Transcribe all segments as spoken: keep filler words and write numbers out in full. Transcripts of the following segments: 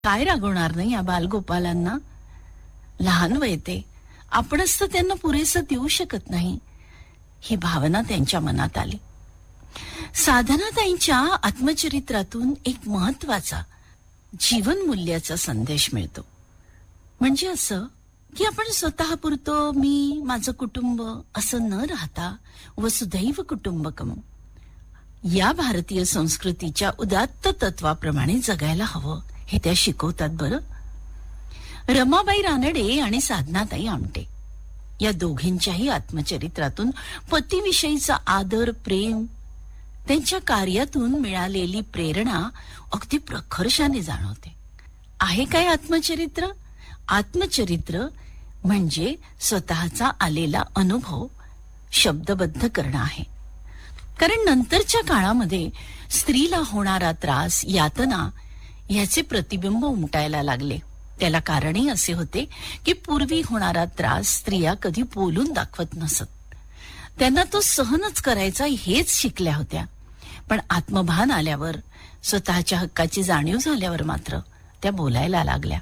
काय रागवणार नाही या बालगोपालांना? लहान वय ते, आपणच तर त्यांना पुरेसं देऊ शकत नाही, ही भावना त्यांच्या मनात आली. साधनाताईंच्या आत्मचरित्रातून एक महत्वाचा जीवन मूल्याचा संदेश मिळतो. म्हणजे असं की आपण स्वतःपुरतं मी, माझं कुटुंब असं न राहता वसुधैव कुटुंबकम या भारतीय संस्कृतीच्या उदात्त तत्वाप्रमाणे जगायला हवं, हे त्या शिकवतात. बरं, रमाबाई रानडे आणि साधनाताई आमटे या दोघींच्याही आत्मचरित्रातून पतीविषयीचा आदर, प्रेम, त्यांच्या कार्यातून मिळालेली प्रेरणा अगदी प्रखर्षाने जाणवते. आहे काय आत्मचरित्र? आत्मचरित्र म्हणजे स्वतःचा आलेला अनुभव शब्दबद्ध करणं आहे. कारण नंतरच्या काळामध्ये स्त्रीला होणारा त्रास, यातना याचे प्रतिबिंब उमटायला लागले. त्याला कारणही असे होते की पूर्वी होणारा त्रास स्त्रिया कधी बोलून दाखवत नसत. त्यांना तो सहनच करायचा हेच शिकल्या होत्या. पण आत्मभान आल्यावर, स्वतःच्या हक्काची जाणीव झाल्यावर मात्र त्या बोलायला लागल्या.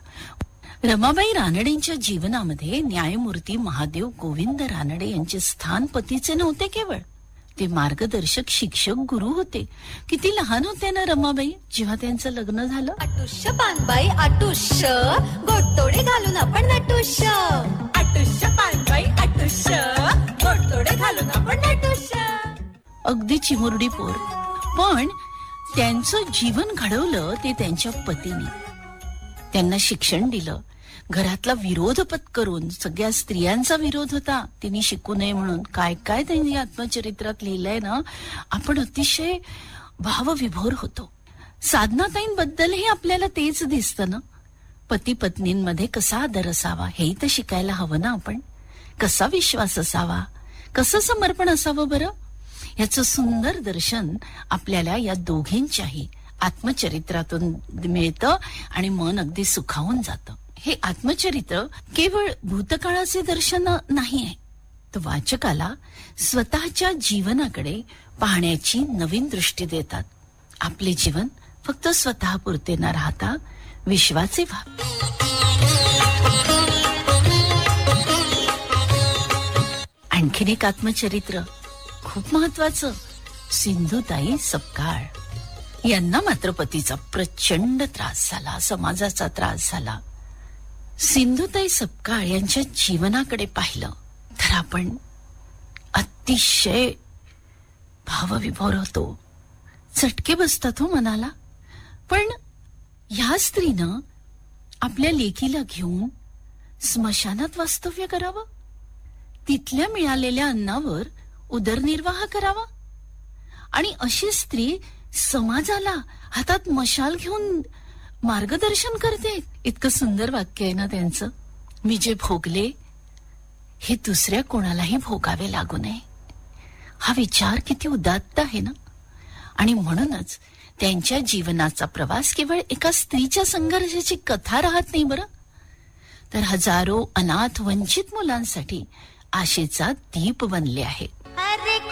रमाबाई रानडेंच्या जीवनामध्ये न्यायमूर्ती महादेव गोविंद रानडे यांचे स्थान पतीचे नव्हते केवळ, ते मार्गदर्शक, शिक्षक, गुरु होते. किती लहान होत्या ना रमाबाई जेव्हा त्यांचं लग्न झालं. आटुष्य पानबाई आटुष्य, गोडतोडे घालून आपण नटुष्य. आटुष्य पानबाई आटुष्य, गोडतोडे घालून आपण नटुष्य. अगदी चिमुरडी पोर, पण त्यांचं जीवन घडवलं ते त्यांच्या पतीने. त्यांना शिक्षण दिलं, घरातला विरोध पत्करून. सगळ्या स्त्रियांचा विरोध होता, तिने शिकू नये म्हणून. काय काय त्यांनी आत्मचरित्रात लिहिलंय ना, आपण अतिशय भावविभोर होतो. साधनाताईंबद्दलही आपल्याला तेच दिसतं ना. पती पत्नींमध्ये कसा आदर असावा हेही तर शिकायला हवं ना आपण. कसा विश्वास असावा, कसं समर्पण असावं. बरं, याचं सुंदर दर्शन आपल्याला या दोघींच्याही आत्मचरित्रातून मिळतं आणि मन अगदी सुखावून जातं. हे आत्मचरित्र केवळ भूतकाळाचे दर्शन नाही आहे, तर वाचकाला स्वतःच्या जीवनाकडे पाहण्याची नवीन दृष्टी देतात. आपले जीवन फक्त स्वतःपुरते न राहता विश्वाचे व्हावे. आणखीन एक आत्मचरित्र खूप महत्वाचं, सिंधुताई सपकाळ. यांना मात्र पतीचा प्रचंड त्रास झाला, समाजाचा त्रास झाला. सिंधुताई सपकाळ यांच्या जीवनाकडे पाहिलं तर आपण अतिशय भावविभोर होतो, चटके बसतात हो मनाला. पण ह्या स्त्रीनं आपल्या लेकीला घेऊन स्मशानात वास्तव्य करावं, तिथल्या मिळालेल्या अन्नावर उदरनिर्वाह करावा, आणि अशी स्त्री समाजाला हातात मशाल घेऊन मार्गदर्शन करते. इतकं सुंदर वाक्य आहे ना त्यांचं. मी जे भोगले हे दुसऱ्या कोणालाही भोगावे लागू नये. हा विचार किती उदात्त आहे ना. आणि म्हणूनच त्यांच्या जीवनाचा प्रवास केवळ एका स्त्रीच्या संघर्षाची कथा राहत नाही बरं, तर हजारो अनाथ वंचित मुलांसाठी आशेचा दीप बनले आहे.